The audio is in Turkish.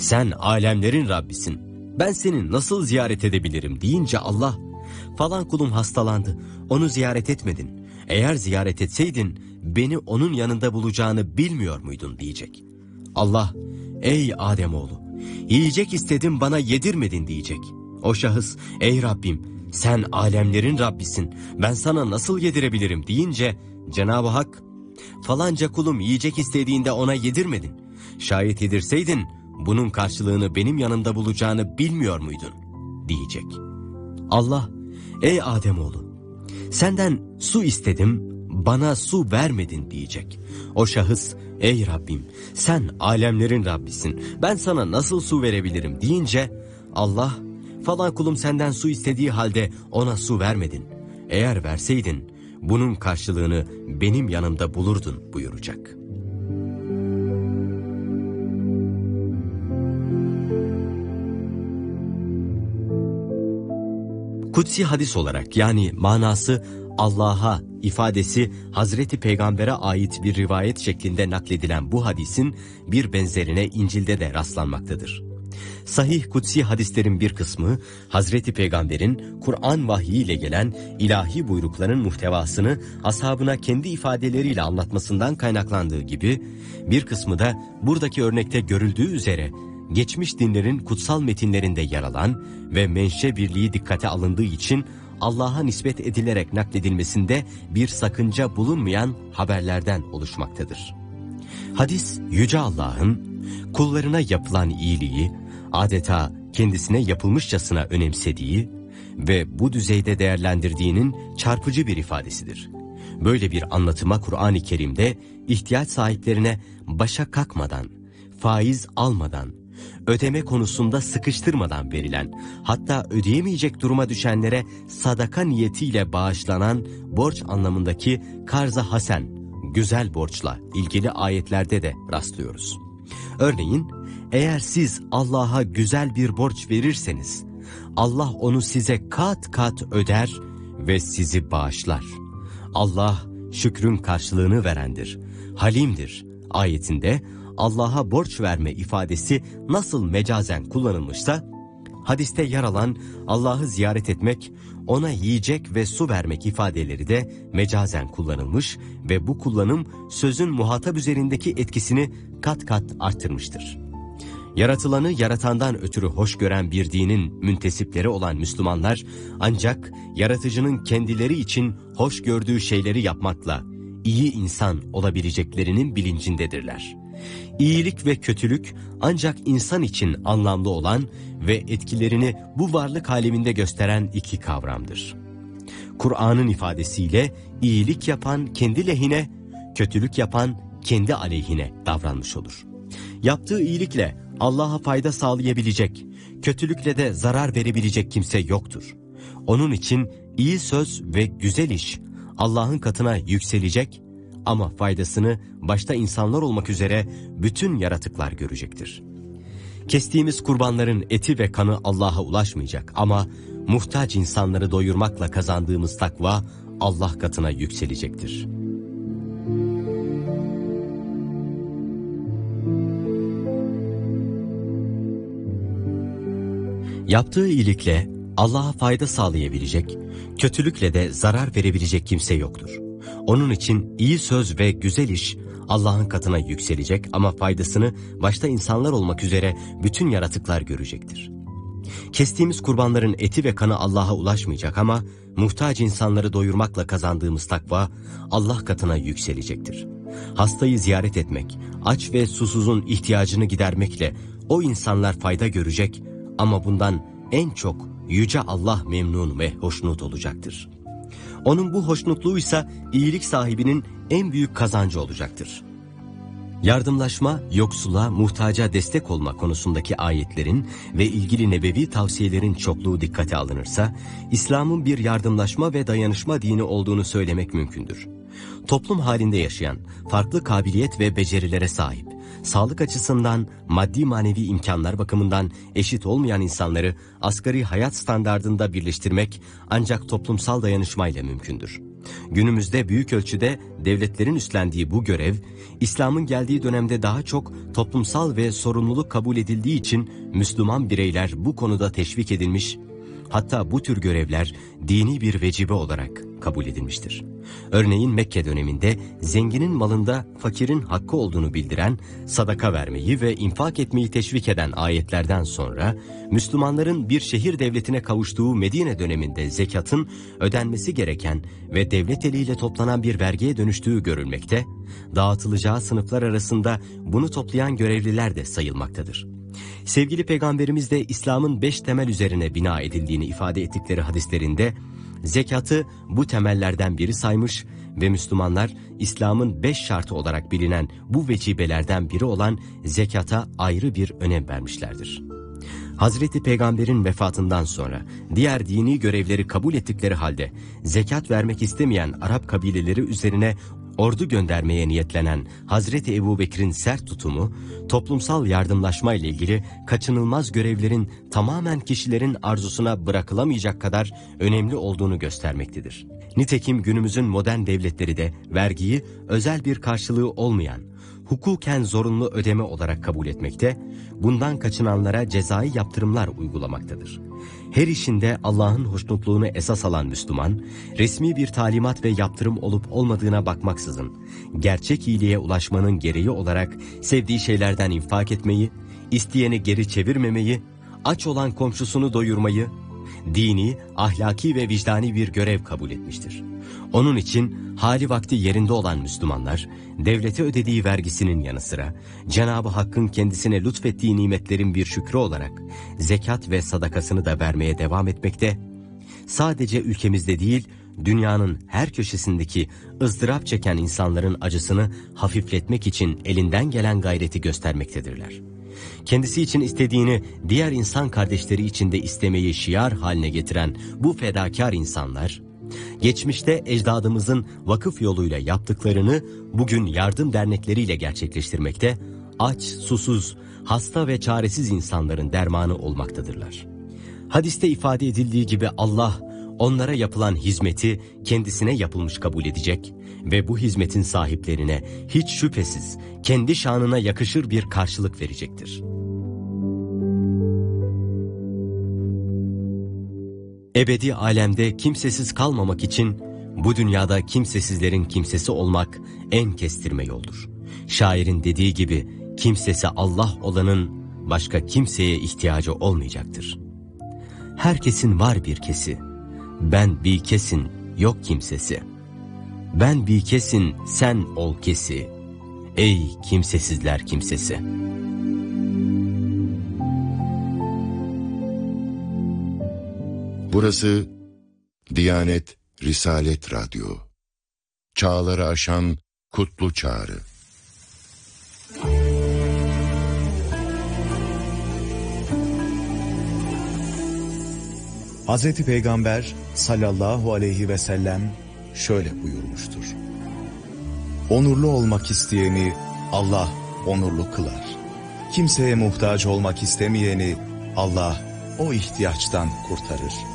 sen alemlerin Rabbisin, ben seni nasıl ziyaret edebilirim deyince Allah, falan kulum hastalandı, onu ziyaret etmedin. Eğer ziyaret etseydin beni onun yanında bulacağını bilmiyor muydun diyecek. Allah, ey Ademoğlu, yiyecek istedim bana yedirmedin diyecek. O şahıs, ey Rabbim sen alemlerin Rabbisin, ben sana nasıl yedirebilirim deyince Cenab-ı Hak, falanca kulum yiyecek istediğinde ona yedirmedin. Şayet yedirseydin bunun karşılığını benim yanımda bulacağını bilmiyor muydun diyecek. Allah, ey Ademoğlu, senden su istedim, bana su vermedin diyecek. O şahıs, ey Rabbim sen alemlerin Rabbisin, ben sana nasıl su verebilirim deyince Allah, falan kulum senden su istediği halde ona su vermedin. Eğer verseydin bunun karşılığını benim yanımda bulurdun buyuracak. Kutsi hadis olarak, yani manası Allah'a ifadesi Hazreti Peygamber'e ait bir rivayet şeklinde nakledilen bu hadisin bir benzerine İncil'de de rastlanmaktadır. Sahih kutsi hadislerin bir kısmı Hazreti Peygamber'in Kur'an vahyiyle gelen ilahi buyrukların muhtevasını ashabına kendi ifadeleriyle anlatmasından kaynaklandığı gibi, bir kısmı da buradaki örnekte görüldüğü üzere geçmiş dinlerin kutsal metinlerinde yer alan ve menşe birliği dikkate alındığı için Allah'a nispet edilerek nakledilmesinde bir sakınca bulunmayan haberlerden oluşmaktadır. Hadis, Yüce Allah'ın kullarına yapılan iyiliği adeta kendisine yapılmışçasına önemsediği ve bu düzeyde değerlendirdiğinin çarpıcı bir ifadesidir. Böyle bir anlatıma Kur'an-ı Kerim'de ihtiyaç sahiplerine başa kalkmadan, faiz almadan, ödeme konusunda sıkıştırmadan verilen, hatta ödeyemeyecek duruma düşenlere sadaka niyetiyle bağışlanan borç anlamındaki karz-ı hasen, güzel borçla ilgili ayetlerde de rastlıyoruz. Örneğin, eğer siz Allah'a güzel bir borç verirseniz, Allah onu size kat kat öder ve sizi bağışlar. Allah şükrün karşılığını verendir, halimdir ayetinde Allah'a borç verme ifadesi nasıl mecazen kullanılmışsa, hadiste yer alan Allah'ı ziyaret etmek, ona yiyecek ve su vermek ifadeleri de mecazen kullanılmış ve bu kullanım sözün muhatap üzerindeki etkisini kat kat arttırmıştır. Yaratılanı yaratandan ötürü hoş gören bir dinin müntesipleri olan Müslümanlar ancak yaratıcının kendileri için hoş gördüğü şeyleri yapmakla iyi insan olabileceklerinin bilincindedirler. İyilik ve kötülük ancak insan için anlamlı olan ve etkilerini bu varlık aleminde gösteren iki kavramdır. Kur'an'ın ifadesiyle iyilik yapan kendi lehine, kötülük yapan kendi aleyhine davranmış olur. Yaptığı iyilikle Allah'a fayda sağlayabilecek, kötülükle de zarar verebilecek kimse yoktur. Onun için iyi söz ve güzel iş Allah'ın katına yükselecek ama faydasını başta insanlar olmak üzere bütün yaratıklar görecektir. Kestiğimiz kurbanların eti ve kanı Allah'a ulaşmayacak ama muhtaç insanları doyurmakla kazandığımız takva Allah katına yükselecektir. Yaptığı iyilikle Allah'a fayda sağlayabilecek, kötülükle de zarar verebilecek kimse yoktur. Onun için iyi söz ve güzel iş Allah'ın katına yükselecek ama faydasını başta insanlar olmak üzere bütün yaratıklar görecektir. Kestiğimiz kurbanların eti ve kanı Allah'a ulaşmayacak ama muhtaç insanları doyurmakla kazandığımız takva Allah katına yükselecektir. Hastayı ziyaret etmek, aç ve susuzun ihtiyacını gidermekle o insanlar fayda görecek ama bundan en çok Yüce Allah memnun ve hoşnut olacaktır. Onun bu hoşnutluğuysa iyilik sahibinin en büyük kazancı olacaktır. Yardımlaşma, yoksula, muhtaca destek olma konusundaki ayetlerin ve ilgili nebevi tavsiyelerin çokluğu dikkate alınırsa, İslam'ın bir yardımlaşma ve dayanışma dini olduğunu söylemek mümkündür. Toplum halinde yaşayan, farklı kabiliyet ve becerilere sahip, sağlık açısından, maddi manevi imkanlar bakımından eşit olmayan insanları asgari hayat standardında birleştirmek ancak toplumsal dayanışmayla mümkündür. Günümüzde büyük ölçüde devletlerin üstlendiği bu görev, İslam'ın geldiği dönemde daha çok toplumsal ve sorumluluk kabul edildiği için Müslüman bireyler bu konuda teşvik edilmiş, hatta bu tür görevler dini bir vecibe olarak kabul edilmiştir. Örneğin Mekke döneminde zenginin malında fakirin hakkı olduğunu bildiren, sadaka vermeyi ve infak etmeyi teşvik eden ayetlerden sonra, Müslümanların bir şehir devletine kavuştuğu Medine döneminde zekatın ödenmesi gereken ve devlet eliyle toplanan bir vergiye dönüştüğü görülmekte, dağıtılacağı sınıflar arasında bunu toplayan görevliler de sayılmaktadır. Sevgili Peygamberimiz de İslam'ın 5 temel üzerine bina edildiğini ifade ettikleri hadislerinde zekatı bu temellerden biri saymış ve Müslümanlar İslam'ın 5 şartı olarak bilinen bu vecibelerden biri olan zekata ayrı bir önem vermişlerdir. Hazreti Peygamber'in vefatından sonra diğer dini görevleri kabul ettikleri halde zekat vermek istemeyen Arap kabileleri üzerine ordu göndermeye niyetlenen Hazreti Ebubekir'in sert tutumu, toplumsal yardımlaşma ile ilgili kaçınılmaz görevlerin tamamen kişilerin arzusuna bırakılamayacak kadar önemli olduğunu göstermektedir. Nitekim günümüzün modern devletleri de vergiyi özel bir karşılığı olmayan, hukuken zorunlu ödeme olarak kabul etmekte, bundan kaçınanlara cezai yaptırımlar uygulamaktadır. Her işinde Allah'ın hoşnutluğunu esas alan Müslüman, resmi bir talimat ve yaptırım olup olmadığına bakmaksızın, gerçek iyiliğe ulaşmanın gereği olarak sevdiği şeylerden infak etmeyi, isteyeni geri çevirmemeyi, aç olan komşusunu doyurmayı, dini, ahlaki ve vicdani bir görev kabul etmiştir. Onun için hali vakti yerinde olan Müslümanlar, devlete ödediği vergisinin yanı sıra Cenab-ı Hakk'ın kendisine lütfettiği nimetlerin bir şükrü olarak zekat ve sadakasını da vermeye devam etmekte, sadece ülkemizde değil, dünyanın her köşesindeki ızdırap çeken insanların acısını hafifletmek için elinden gelen gayreti göstermektedirler. Kendisi için istediğini diğer insan kardeşleri için de istemeyi şiar haline getiren bu fedakar insanlar, geçmişte ecdadımızın vakıf yoluyla yaptıklarını bugün yardım dernekleriyle gerçekleştirmekte, aç, susuz, hasta ve çaresiz insanların dermanı olmaktadırlar. Hadiste ifade edildiği gibi Allah, onlara yapılan hizmeti kendisine yapılmış kabul edecek ve bu hizmetin sahiplerine hiç şüphesiz kendi şanına yakışır bir karşılık verecektir. Ebedi alemde kimsesiz kalmamak için bu dünyada kimsesizlerin kimsesi olmak en kestirme yoldur. Şairin dediği gibi kimsesi Allah olanın başka kimseye ihtiyacı olmayacaktır. Herkesin var bir kesi, ben bir kesin yok kimsesi. Ben bir kesin sen ol kesi, ey kimsesizler kimsesi. Burası Diyanet Risalet Radyo. Çağları aşan kutlu çağrı. Hazreti Peygamber sallallahu aleyhi ve sellem şöyle buyurmuştur: onurlu olmak isteyeni Allah onurlu kılar. Kimseye muhtaç olmak istemeyeni Allah o ihtiyaçtan kurtarır.